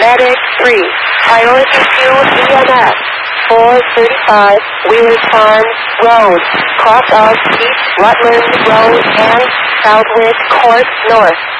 Medic 3, priority to EMS, 435, Wheelers Farms Road, cross of East Rutland Road and Southwick Court North.